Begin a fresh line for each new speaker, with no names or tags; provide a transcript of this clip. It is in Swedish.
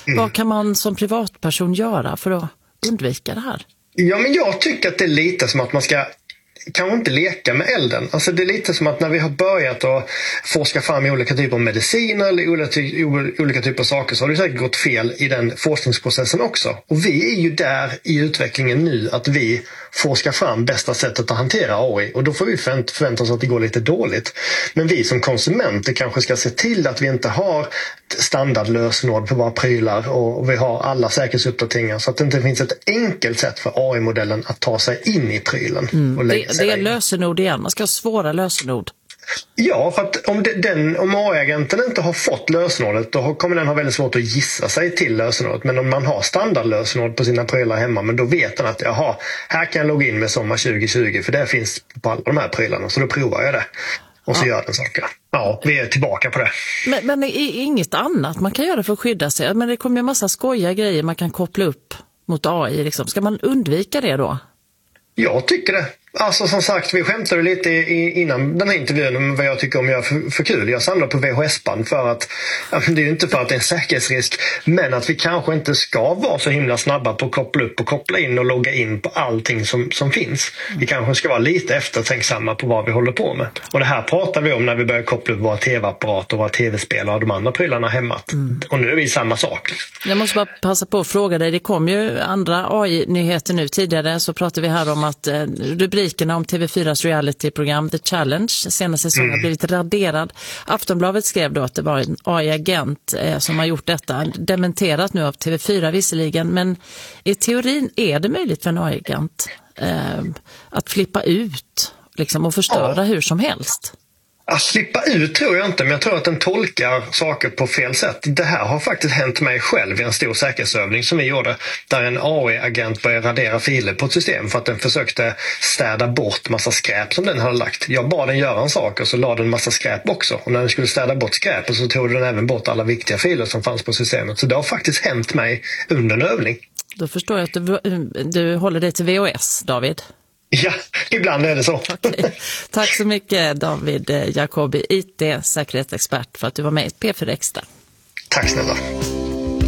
Vad kan man som privatperson göra för att undvika det här?
Ja, men jag tycker att det är lite som att man ska kanske inte leka med elden. Alltså det är lite som att när vi har börjat att forska fram i olika typer av mediciner eller olika typer av saker, så har det säkert gått fel i den forskningsprocessen också. Och vi är ju där i utvecklingen nu att vi forskar fram bästa sättet att hantera AI, och då får vi förvänta oss att det går lite dåligt. Men vi som konsumenter kanske ska se till att vi inte har standardlösenord på våra prylar och vi har alla säkerhetsuppdateringar, så att det inte finns ett enkelt sätt för AI-modellen att ta sig in i prylen. Och
det är lösenord igen, man ska ha svåra lösenord.
Ja, för att om AI-agenten inte har fått lösenordet, då kommer den ha väldigt svårt att gissa sig till lösenordet. Men om man har standardlösenord på sina prylar hemma, men då vet den att här kan jag logga in med sommar 2020, för det finns på alla de här prylarna, så då provar jag det. Och så gör den saker. Ja, vi är tillbaka på det.
Men inget annat man kan göra för att skydda sig? Men det kommer ju en massa skojiga grejer man kan koppla upp mot AI. Liksom. Ska man undvika det då?
Jag tycker det. Alltså som sagt, vi skämtade lite innan den här intervjun om vad jag tycker om jag för kul. Jag samlar på VHS-band för att, det är ju inte för att det är en säkerhetsrisk, men att vi kanske inte ska vara så himla snabba på att koppla upp och koppla in och logga in på allting som finns. Vi kanske ska vara lite eftertänksamma på vad vi håller på med. Och det här pratar vi om när vi börjar koppla upp våra tv-apparater och våra tv-spel och de andra prylarna hemma. Och nu är vi samma sak.
Jag måste bara passa på att fråga dig, det kom ju andra AI-nyheter nu. Tidigare så pratade vi här om att rubrikerna om TV4s realityprogram The Challenge senaste säsongen har blivit raderad. Aftonbladet skrev då att det var en AI-agent som har gjort detta. Dementerat nu av TV4 visserligen, men i teorin är det möjligt för en AI-agent att flippa ut liksom, och förstöra hur som helst.
Att slippa ut tror jag inte, men jag tror att den tolkar saker på fel sätt. Det här har faktiskt hänt mig själv i en stor säkerhetsövning som vi gjorde, där en AI-agent började radera filer på ett system för att den försökte städa bort massa skräp som den hade lagt. Jag bad den göra en sak och så la den massa skräp också. Och när den skulle städa bort skräp så tog den även bort alla viktiga filer som fanns på systemet. Så det har faktiskt hänt mig under en övning. Då
förstår jag att du håller dig till VHS, David.
Ja, ibland är det så.
Okay. Tack så mycket David Jacobi, IT-säkerhetsexpert, för att du var med i P4 Extra.
Tack snälla.